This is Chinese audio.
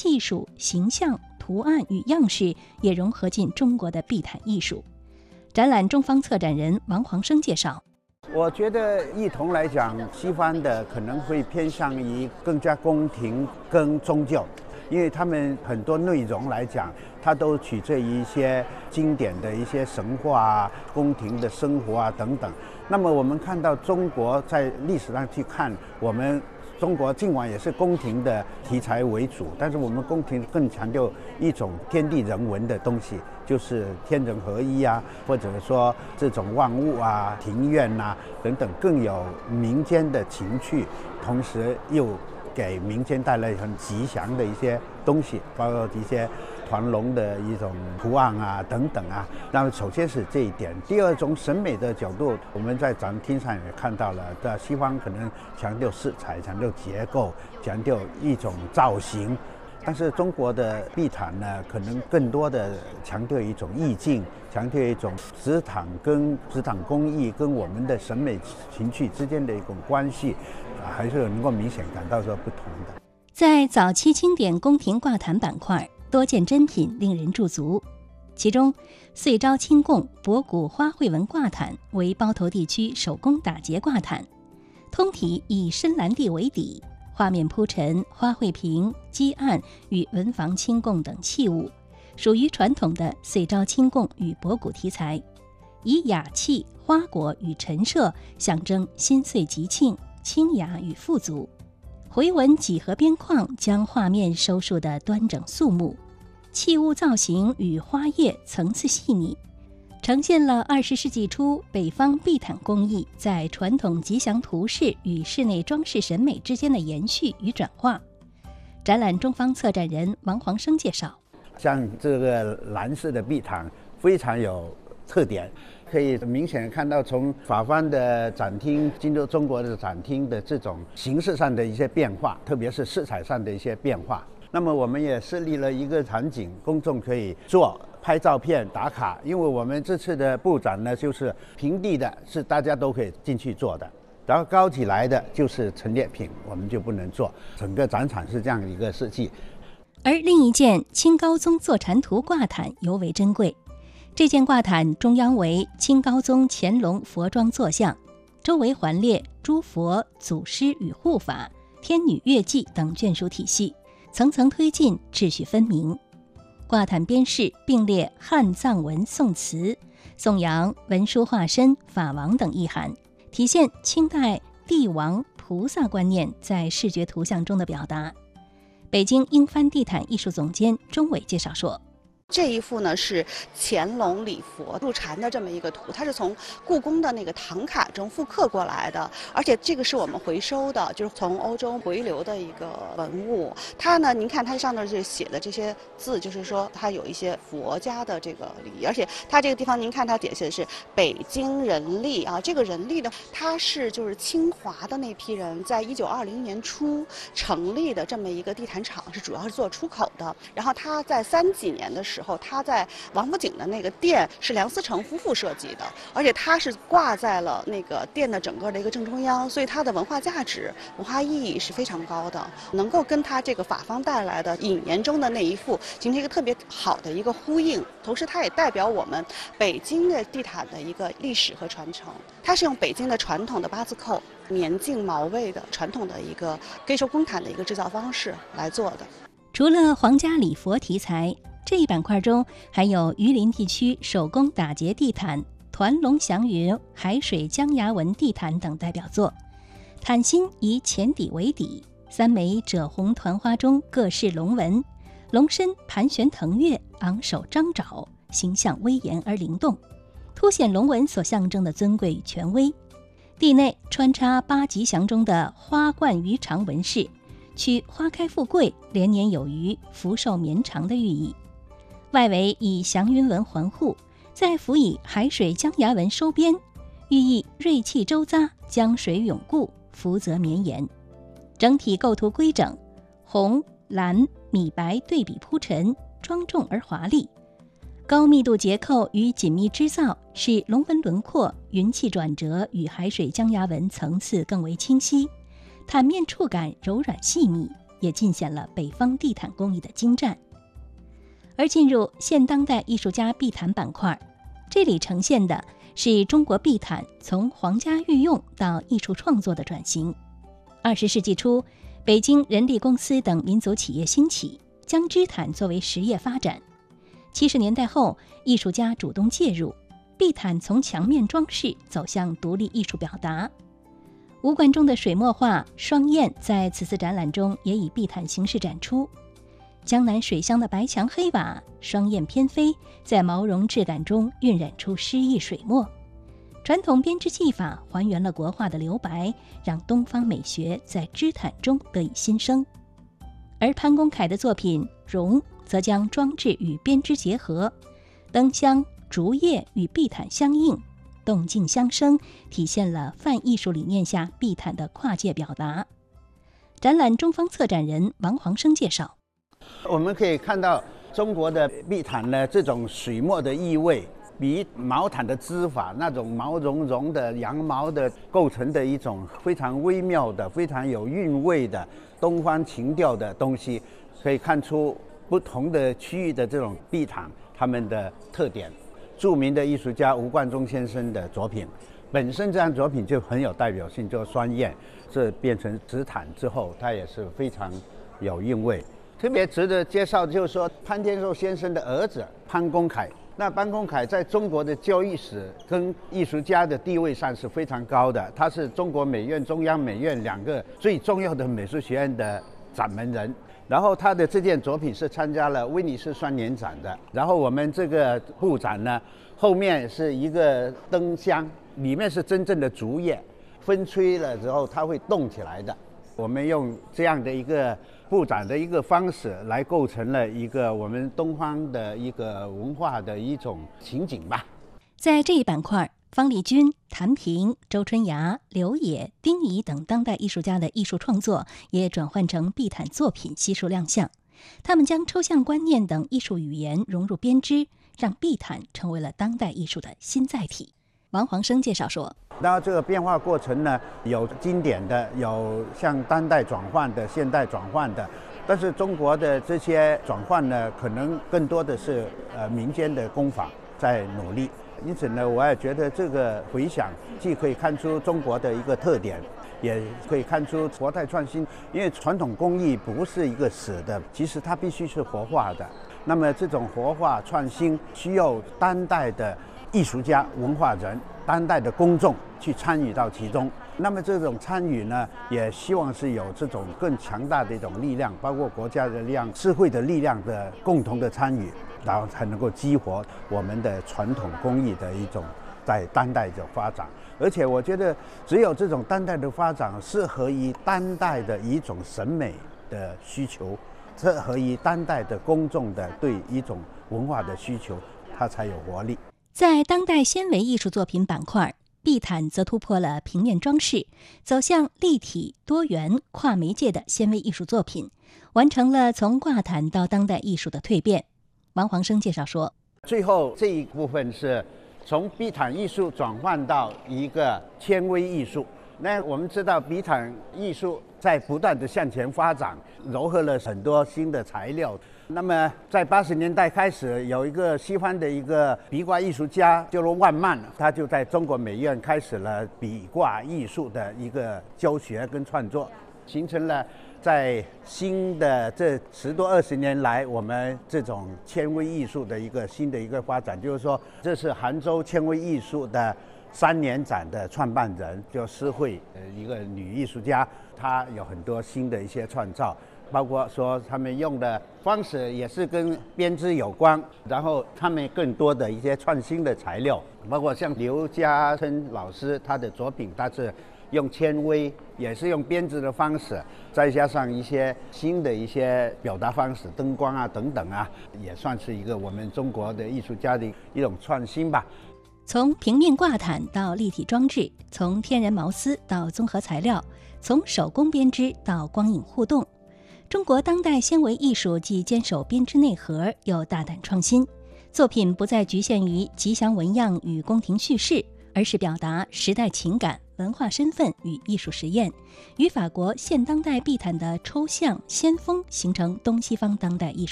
技术、形象、图案与样式也融合进中国的地毯艺术。展览中方策展人王煌生介绍， 我觉得一同来讲，西方的可能会偏向于更加宫廷跟宗教，因为他们很多内容来讲，它都取决于一些经典的一些神话啊、宫廷的生活啊等等。那么我们看到中国在历史上去看，我们中国尽管也是宫廷的题材为主，但是我们宫廷更强调一种天地人文的东西，就是天人合一啊，或者说这种万物啊、庭院啊等等，更有民间的情趣，同时又给民间带来很吉祥的一些东西，包括一些团龙的一种图案啊等等啊。那么首先是这一点，第二种审美的角度，我们在展厅上也看到了，在西方可能强调色彩、强调结构、强调一种造型，但是中国的地毯呢，可能更多的强调一种意境，强调一种纸毯跟纸毯工艺跟我们的审美情趣之间的一种关系，还是能够明显感到说不同的。 在早期经典宫廷挂毯板块，多件珍品令人驻足。其中，岁朝清贡博古花卉纹挂毯为包头地区手工打结挂毯，通体以深蓝地为底，画面铺陈花卉瓶、基案与文房清贡等器物，属于传统的岁朝清贡与博古题材，以雅气、花果与陈设象征新岁吉庆、清雅与富足。回纹几何边框将画面收束得端整肃穆，器物造型与花叶层次细腻，呈现了20世纪初北方地毯工艺在传统吉祥图式与室内装饰审美之间的延续与转化。展览中方策展人王煌生介绍， 像这个蓝色的地毯非常有特点，可以明显看到从法方的展厅进入中国的展厅的这种形式上的一些变化，特别是色彩上的一些变化。那么我们也设立了一个场景，公众可以做拍照片打卡，因为我们这次的布展呢，就是平地的是大家都可以进去做的，然后高起来的就是陈列品，我们就不能做。整个展场是这样一个设计。 而另一件清高宗坐禅图挂毯尤为珍贵。这件挂毯中央为清高宗乾隆佛装坐像，周围环列诸佛、祖师与护法、天女乐伎等眷属体系，层层推进，秩序分明。挂毯边饰并列汉藏文宋词，颂扬文殊化身、法王等意涵，体现清代帝王菩萨观念在视觉图像中的表达。北京英帆地毯艺术总监钟伟介绍说， 这一幅呢是乾隆礼佛入禅的这么一个图，它是从故宫的那个唐卡中复刻过来的，而且这个是我们回收的，就是从欧洲回流的一个文物。它呢，您看它上面这写的这些字，就是说它有一些佛家的这个礼仪，而且它这个地方您看它写的是北京人力啊，这个人力呢，它是就是清华的那批人在1920年初成立的这么一个地毯厂，是主要是做出口的。然后它在30几年的时候，他在王府井的那个店是梁思成夫妇设计的，而且它是挂在了那个店的整个的一个正中央，所以它的文化价值、文化意义是非常高的，能够跟它这个法方带来的引言中的那一幅形成一个特别好的一个呼应。同时，它也代表我们北京的地毯的一个历史和传承。它是用北京的传统的八字扣、棉净毛卫的传统的一个可以说宫毯的一个制造方式来做的。 除了皇家礼佛题材，这一板块中还有榆林地区手工打结地毯、团龙祥云、海水江崖纹地毯等代表作。毯心以浅底为底，3枚赭红团花中各饰龙纹，龙身盘旋腾跃，昂首张爪，形象威严而灵动，凸显龙纹所象征的尊贵与权威。地内穿插8吉祥中的花冠鱼肠纹饰，取花开富贵、连年有余、福寿绵长的寓意。外围以祥云纹环护，再辅以海水江崖纹收边，寓意锐气周匝，江水永固，福泽绵延。整体构图规整，红、蓝、米白对比铺陈，庄重而华丽。高密度结构与紧密织造使龙纹轮廓、云气转折与海水江崖纹层次更为清晰，毯面触感柔软细密， 也尽显了北方地毯工艺的精湛。而进入现当代艺术家壁毯板块，这里呈现的是中国壁毯从皇家御用到艺术创作的转型。20世纪初，北京人力公司等民族企业兴起，将织毯作为实业发展。70年代后，艺术家主动介入，壁毯从墙面装饰走向独立艺术表达。吴冠中的水墨画《双燕》在此次展览中也以壁毯形式展出。江南水乡的白墙黑瓦，双燕翩飞，在毛绒质感中晕染出诗意水墨。传统编织技法还原了国画的留白，让东方美学在织毯中得以新生。而潘公凯的作品《绒》则将装置与编织结合，灯箱、竹叶与壁毯相应，动静相生，体现了泛艺术理念下壁毯的跨界表达。展览中方策展人王煌生介绍， 我们可以看到中国的壁毯呢，这种水墨的意味比毛毯的织法那种毛茸茸的羊毛的构成的一种非常微妙的、非常有韵味的东方情调的东西，可以看出不同的区域的这种壁毯它们的特点。著名的艺术家吴冠中先生的作品本身，这样作品就很有代表性，叫《双燕》，这变成纸毯之后，它也是非常有韵味。特别值得介绍就是说，潘天寿先生的儿子潘公凯。那潘公凯在中国的教育史跟艺术家的地位上是非常高的，他是中国美院、中央美院2个最重要的美术学院的掌门人。然后他的这件作品是参加了威尼斯双年展的。然后我们这个布展呢，后面是一个灯箱，里面是真正的竹叶，风吹了之后它会动起来的。我们用这样的一个布展的一个方式来构成了一个我们东方的一个文化的一种情景吧。 在这一板块，方力钧、谭平、周春芽、刘野、丁仪等当代艺术家的艺术创作也转换成壁毯作品悉数亮相。他们将抽象观念等艺术语言融入编织，让壁毯成为了当代艺术的新载体。王煌生介绍说， 然后这个变化过程呢，有经典的，有像当代转换的、现代转换的，但是中国的这些转换呢，可能更多的是民间的工坊在努力。因此呢，我也觉得这个回响既可以看出中国的一个特点，也可以看出国态创新。因为传统工艺不是一个死的，其实它必须是活化的。那么这种活化创新需要当代的艺术家、文化人、当代的公众去参与到其中。那么这种参与呢，也希望是有这种更强大的一种力量，包括国家的力量、社会的力量的共同的参与，然后才能够激活我们的传统工艺的一种在当代的发展。而且我觉得，只有这种当代的发展，适合于当代的一种审美的需求，适合于当代的公众的对一种文化的需求，它才有活力。 在当代纤维艺术作品板块，壁毯则突破了平面装饰，走向立体、多元、跨媒介的纤维艺术作品，完成了从挂毯到当代艺术的蜕变。王煌生介绍说， 最后这一部分是从壁毯艺术转换到一个纤维艺术。那我们知道壁毯艺术在不断的向前发展，糅合了很多新的材料。那么在80年代开始，有一个西方的一个壁挂艺术家叫做万曼，他就在中国美院开始了壁挂艺术的一个教学跟创作，形成了在新的这10多20年来，我们这种纤维艺术的一个新的一个发展。就是说，这是杭州纤维艺术的3年展的创办人，叫施慧，一个女艺术家，她有很多新的一些创造，包括说他们用的方式也是跟编织有关，然后他们更多的一些创新的材料，包括像刘家琛老师他的作品，他是用纤维，也是用编织的方式，再加上一些新的一些表达方式，灯光啊等等啊，也算是一个我们中国的艺术家的一种创新吧。 从平面挂毯到立体装置，从天然毛丝到综合材料，从手工编织到光影互动，中国当代纤维艺术既坚守编织内核，又大胆创新。作品不再局限于吉祥纹样与宫廷叙事， 而是表达时代情感、文化身份与艺术实验，与法国现当代地毯的抽象先锋形成东西方当代艺术